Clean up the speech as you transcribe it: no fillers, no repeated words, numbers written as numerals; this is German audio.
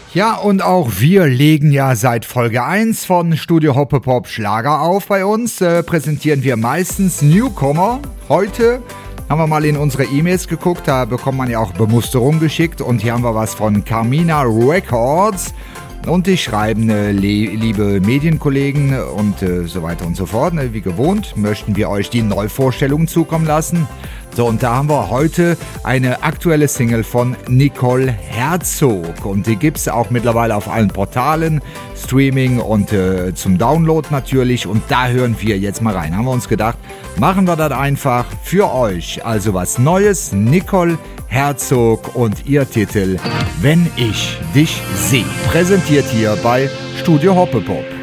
Ja, und auch wir legen ja seit Folge 1 von Studio Hoppepop Schlager auf bei uns. Präsentieren wir meistens Newcomer. Heute haben wir mal in unsere E-Mails geguckt, da bekommt man ja auch Bemusterung geschickt. Und hier haben wir was von Carmina Records. Und die schreiben, liebe Medienkollegen und so weiter und so fort. Wie gewohnt möchten wir euch die Neuvorstellungen zukommen lassen. So, und da haben wir heute eine aktuelle Single von Nicole Herzog. Und die gibt es auch mittlerweile auf allen Portalen, Streaming und zum Download natürlich. Und da hören wir jetzt mal rein. Haben wir uns gedacht, machen wir das einfach für euch. Also was Neues, Nicole Herzog und ihr Titel Wenn ich dich seh. Präsentiert hier bei Studio Hoppepop.